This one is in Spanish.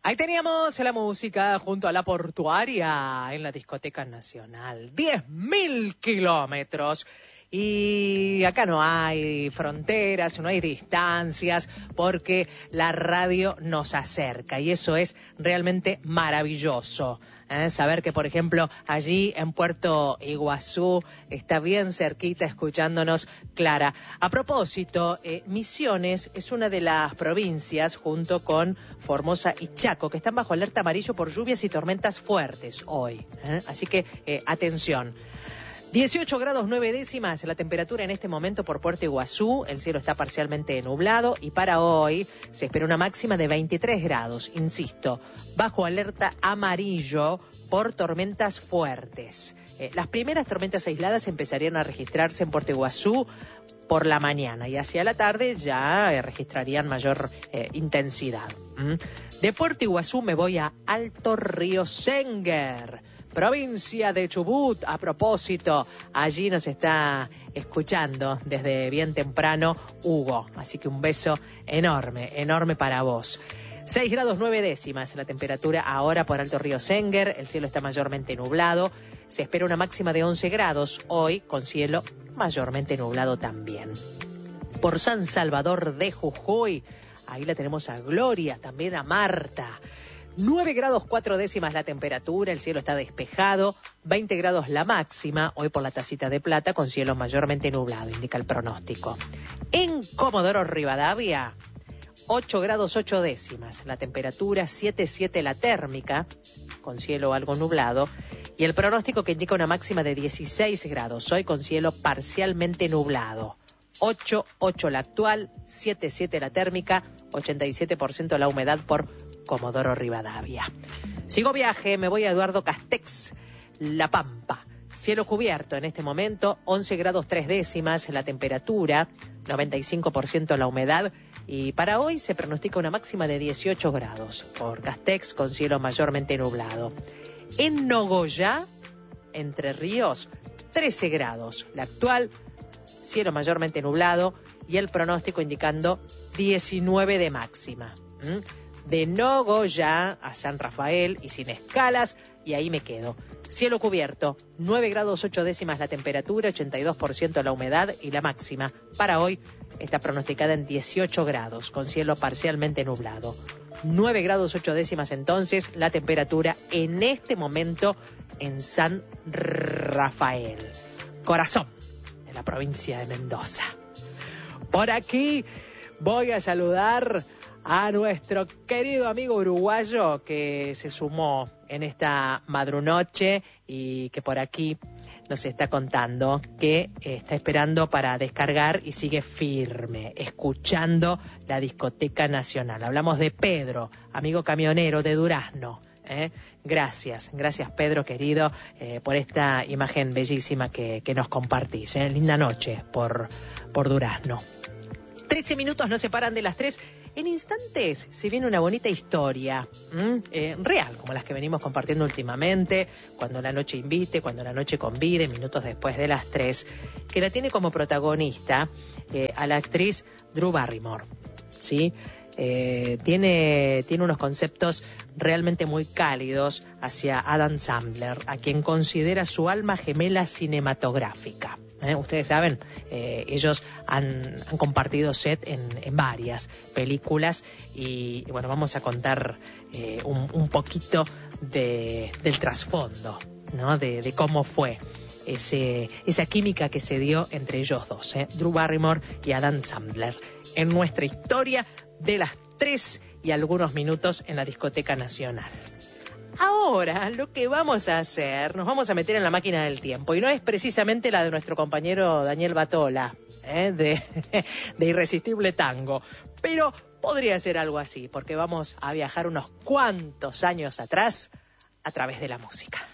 Ahí teníamos la música junto a la portuaria en la Discoteca Nacional. 10.000 kilómetros. Y acá no hay fronteras, no hay distancias, porque la radio nos acerca y eso es realmente maravilloso. Saber que, por ejemplo, allí en Puerto Iguazú está bien cerquita escuchándonos Clara. A propósito, Misiones es una de las provincias, junto con Formosa y Chaco, que están bajo alerta amarillo por lluvias y tormentas fuertes hoy. Así que, atención. 18 grados 9 décimas la temperatura en este momento por Puerto Iguazú. El cielo está parcialmente nublado y para hoy se espera una máxima de 23 grados. Insisto, bajo alerta amarillo por tormentas fuertes. Las primeras tormentas aisladas empezarían a registrarse en Puerto Iguazú por la mañana y hacia la tarde ya registrarían mayor intensidad. De Puerto Iguazú me voy a Alto Río Sénguer, provincia de Chubut. A propósito, allí nos está escuchando desde bien temprano Hugo. Así que un beso enorme, enorme para vos. 6 grados 9 décimas la temperatura ahora por Alto Río Sénguer. El cielo está mayormente nublado. Se espera una máxima de 11 grados hoy con cielo mayormente nublado también. Por San Salvador de Jujuy, ahí la tenemos a Gloria, también a Marta. 9 grados 4 décimas la temperatura, el cielo está despejado, 20 grados la máxima, hoy por la Tacita de Plata, con cielo mayormente nublado, indica el pronóstico. En Comodoro Rivadavia, 8 grados 8 décimas la temperatura, 7,7 la térmica, con cielo algo nublado, y el pronóstico que indica una máxima de 16 grados, hoy con cielo parcialmente nublado. 8,8 la actual, 7,7 la térmica, 87% la humedad por Comodoro Rivadavia. Sigo viaje, me voy a Eduardo Castex, La Pampa. Cielo cubierto en este momento, 11 grados 3 décimas la temperatura, 95% la humedad y para hoy se pronostica una máxima de 18 grados por Castex con cielo mayormente nublado. En Nogoyá, Entre Ríos, 13 grados la actual, cielo mayormente nublado y el pronóstico indicando 19 de máxima. De Nogoyá a San Rafael y sin escalas, y ahí me quedo. Cielo cubierto, 9 grados 8 décimas la temperatura, 82% la humedad y la máxima para hoy está pronosticada en 18 grados, con cielo parcialmente nublado. 9 grados 8 décimas entonces la temperatura en este momento en San Rafael, corazón de la provincia de Mendoza. Por aquí voy a saludar a nuestro querido amigo uruguayo que se sumó en esta madrunoche y que por aquí nos está contando que está esperando para descargar y sigue firme, escuchando la Discoteca Nacional. Hablamos de Pedro, amigo camionero de Durazno. Gracias Pedro querido por esta imagen bellísima que nos compartís. Linda noche por Durazno. 13 minutos nos separan de las 3. En instantes se viene una bonita historia, real, como las que venimos compartiendo últimamente, Cuando la noche invite, Cuando la noche convide, minutos después de las 3, que la tiene como protagonista a la actriz Drew Barrymore, ¿sí? Tiene unos conceptos realmente muy cálidos hacia Adam Sandler, a quien considera su alma gemela cinematográfica. Ustedes saben, ellos han compartido set en varias películas y bueno, vamos a contar un poquito del trasfondo, ¿no? De cómo fue esa química que se dio entre ellos dos, Drew Barrymore y Adam Sandler, en nuestra historia de las 3 y algunos minutos en la Discoteca Nacional. Ahora lo que vamos a hacer, nos vamos a meter en la máquina del tiempo, y no es precisamente la de nuestro compañero Daniel Batola, de Irresistible Tango, pero podría ser algo así, porque vamos a viajar unos cuantos años atrás a través de la música.